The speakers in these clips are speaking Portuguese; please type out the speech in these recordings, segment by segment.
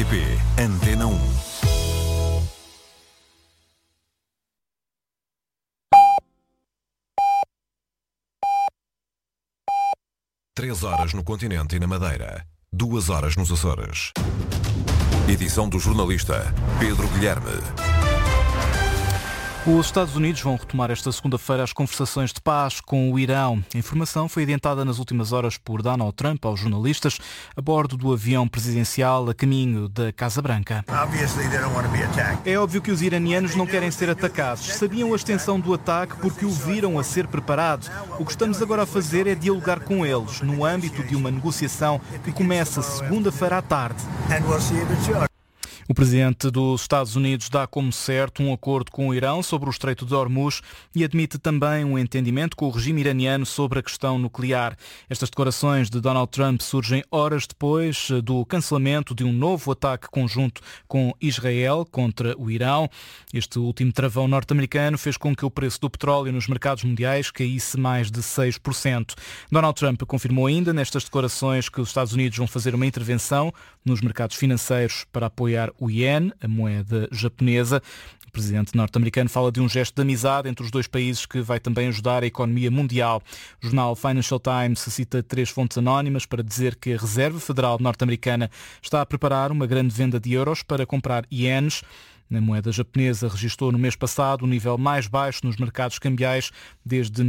RTP Antena 1. Três horas no continente e na Madeira. 2 horas nos Açores. Edição do jornalista Pedro Guilherme. Os Estados Unidos vão retomar esta segunda-feira as conversações de paz com o Irão. A informação foi adiantada nas últimas horas por Donald Trump aos jornalistas a bordo do avião presidencial a caminho da Casa Branca. É óbvio que os iranianos não querem ser atacados. Sabiam a extensão do ataque porque o viram a ser preparado. O que estamos agora a fazer é dialogar com eles, no âmbito de uma negociação que começa segunda-feira à tarde. O presidente dos Estados Unidos dá como certo um acordo com o Irão sobre o Estreito de Hormuz e admite também um entendimento com o regime iraniano sobre a questão nuclear. Estas declarações de Donald Trump surgem horas depois do cancelamento de um novo ataque conjunto com Israel contra o Irão. Este último travão norte-americano fez com que o preço do petróleo nos mercados mundiais caísse mais de 6%. Donald Trump confirmou ainda nestas declarações que os Estados Unidos vão fazer uma intervenção nos mercados financeiros para apoiar o iene, a moeda japonesa. O presidente norte-americano fala de um gesto de amizade entre os dois países que vai também ajudar a economia mundial. O jornal Financial Times cita 3 fontes anónimas para dizer que a Reserva Federal norte-americana está a preparar uma grande venda de euros para comprar ienes. A moeda japonesa registrou no mês passado o nível mais baixo nos mercados cambiais desde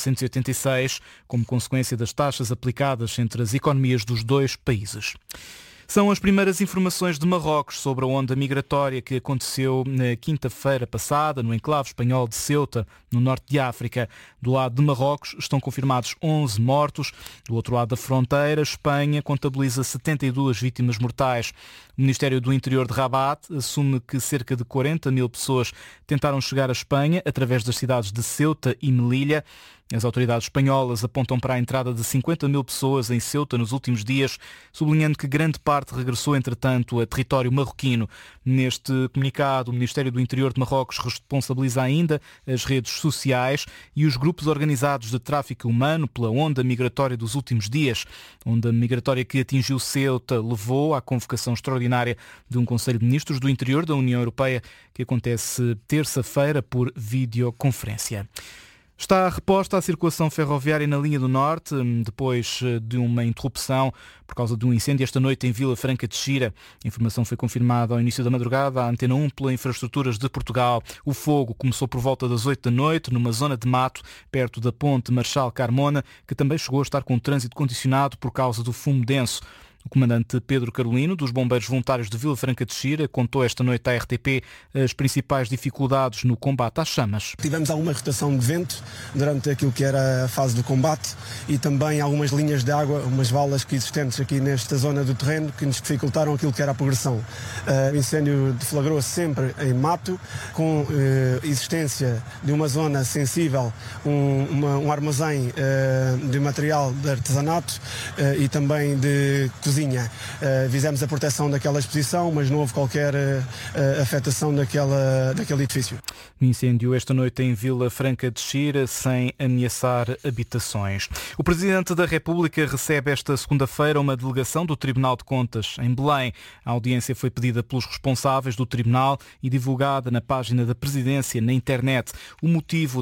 1986, como consequência das taxas aplicadas entre as economias dos dois países. São as primeiras informações de Marrocos sobre a onda migratória que aconteceu na quinta-feira passada no enclave espanhol de Ceuta, no norte de África. Do lado de Marrocos estão confirmados 11 mortos. Do outro lado da fronteira, Espanha contabiliza 72 vítimas mortais. O Ministério do Interior de Rabat assume que cerca de 40 mil pessoas tentaram chegar à Espanha através das cidades de Ceuta e Melilla. As autoridades espanholas apontam para a entrada de 50 mil pessoas em Ceuta nos últimos dias, sublinhando que grande parte regressou, entretanto, a território marroquino. Neste comunicado, o Ministério do Interior de Marrocos responsabiliza ainda as redes sociais e os grupos organizados de tráfico humano pela onda migratória dos últimos dias. A onda migratória que atingiu Ceuta levou à convocação extraordinária de um Conselho de Ministros do Interior da União Europeia, que acontece terça-feira por videoconferência. Está reposta a circulação ferroviária na linha do Norte, depois de uma interrupção por causa de um incêndio esta noite em Vila Franca de Xira. A informação foi confirmada ao início da madrugada à Antena 1 pela Infraestruturas de Portugal. O fogo começou por volta das 8 da noite, numa zona de mato, perto da ponte Marchal Carmona, que também chegou a estar com o trânsito condicionado por causa do fumo denso. O comandante Pedro Carolino, dos Bombeiros Voluntários de Vila Franca de Xira, contou esta noite à RTP as principais dificuldades no combate às chamas. Tivemos alguma rotação de vento durante aquilo que era a fase do combate e também algumas linhas de água, umas valas que existentes aqui nesta zona do terreno que nos dificultaram aquilo que era a progressão. O incêndio deflagrou-se sempre em mato, com existência de uma zona sensível, um armazém de material de artesanato e também de cozinha. Fizemos a proteção daquela exposição, mas não houve qualquer afetação daquele edifício. O incêndio esta noite em Vila Franca de Xira, sem ameaçar habitações. O Presidente da República recebe esta segunda-feira uma delegação do Tribunal de Contas em Belém. A audiência foi pedida pelos responsáveis do Tribunal e divulgada na página da Presidência na internet. O motivo